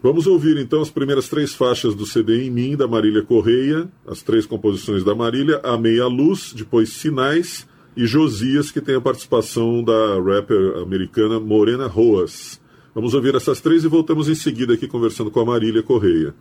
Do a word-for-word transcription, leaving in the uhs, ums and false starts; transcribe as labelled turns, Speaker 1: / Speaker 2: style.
Speaker 1: Vamos ouvir então as primeiras três faixas do C D Em Mim, da Marília Correia, as três composições da Marília, Amei a Luz, depois Sinais e Josias, que tem a participação da rapper americana Morena Roas. Vamos ouvir essas três e voltamos em seguida aqui conversando com a Marília Correia.